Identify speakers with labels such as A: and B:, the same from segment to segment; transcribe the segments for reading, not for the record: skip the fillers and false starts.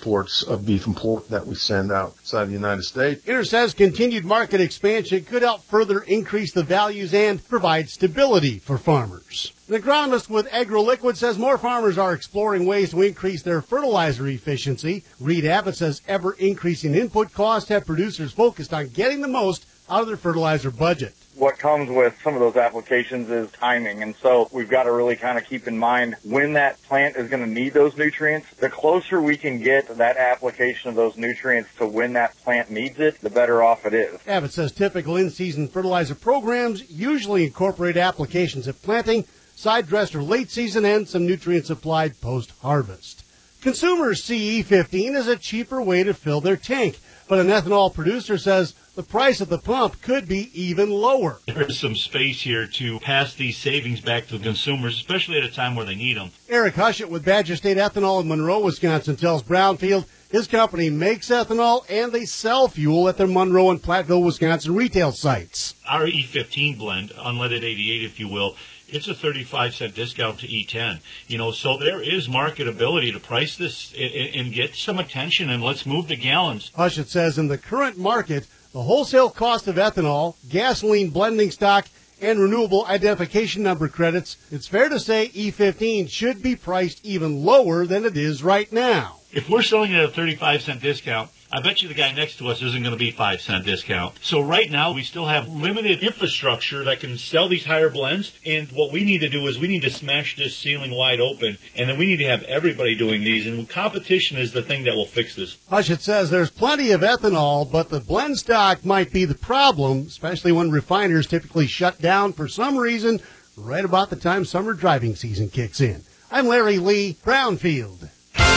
A: imports of beef and pork that we send outside the United States.
B: Inter says continued market expansion could help further increase the values and provide stability for farmers. An agronomist with AgroLiquid says more farmers are exploring ways to increase their fertilizer efficiency. Reed Abbott says ever-increasing input costs have producers focused on getting the most out of their fertilizer budget.
C: What comes with some of those applications is timing, and so we've got to really kind of keep in mind when that plant is going to need those nutrients. The closer we can get that application of those nutrients to when that plant needs it, the better off it is.
B: Abbott says typical in-season fertilizer programs usually incorporate applications at planting, side dress or late season, and some nutrients applied post-harvest. Consumers see E15 as a cheaper way to fill their tank, but an ethanol producer says the price at the pump could be even lower.
D: There is some space here to pass these savings back to the consumers, especially at a time where they need them.
B: Eric Hushett with Badger State Ethanol in Monroe, Wisconsin, tells Brownfield his company makes ethanol and they sell fuel at their Monroe and Platteville, Wisconsin retail sites.
D: Our E15 blend, unleaded 88 if you will, it's a 35-cent discount to E10. So there is marketability to price this and get some attention, and let's move to gallons.
B: Hushett says in the current market, the wholesale cost of ethanol, gasoline blending stock, and renewable identification number credits, it's fair to say E15 should be priced even lower than it is right now.
D: If we're selling it at a 35-cent discount, I bet you the guy next to us isn't going to be 5-cent discount. So right now, we still have limited infrastructure that can sell these higher blends. And what we need to do is we need to smash this ceiling wide open. And then we need to have everybody doing these. And competition is the thing that will fix this.
B: Hushett says there's plenty of ethanol, but the blend stock might be the problem, especially when refiners typically shut down for some reason right about the time summer driving season kicks in. I'm Larry Lee, Brownfield.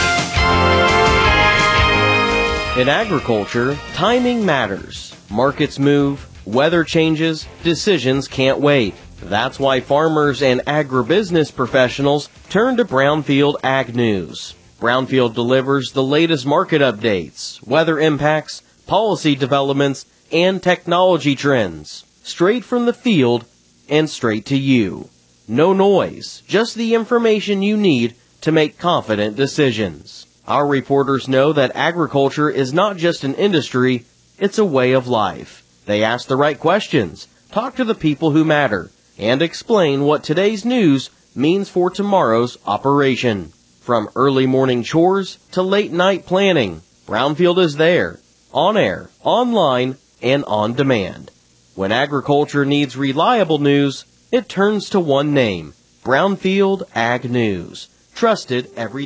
E: In agriculture, timing matters. Markets move, weather changes, decisions can't wait. That's why farmers and agribusiness professionals turn to Brownfield Ag News. Brownfield delivers the latest market updates, weather impacts, policy developments, and technology trends. Straight from the field and straight to you. No noise, just the information you need to make confident decisions. Our reporters know that agriculture is not just an industry, it's a way of life. They ask the right questions, talk to the people who matter, and explain what today's news means for tomorrow's operation. From early morning chores to late night planning, Brownfield is there, on air, online, and on demand. When agriculture needs reliable news, it turns to one name, Brownfield Ag News. Trusted every